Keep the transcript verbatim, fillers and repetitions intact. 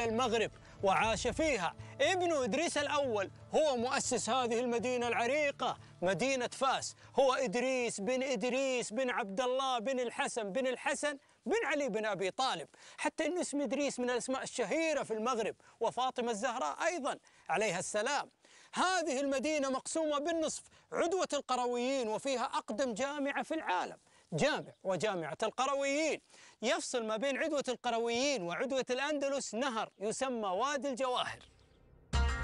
المغرب وعاش فيها. ابن إدريس الأول هو مؤسس هذه المدينة العريقة مدينة فاس، هو إدريس بن إدريس بن عبد الله بن الحسن بن الحسن بن علي بن أبي طالب، حتى أن اسم إدريس من الأسماء الشهيرة في المغرب، وفاطمة الزهراء أيضا عليها السلام. هذه المدينة مقسومة بالنصف، عدوة القرويين، وفيها أقدم جامعة في العالم، جامع وجامعة القرويين. يفصل ما بين عدوة القرويين وعدوة الأندلس نهر يسمى وادي الجواهر.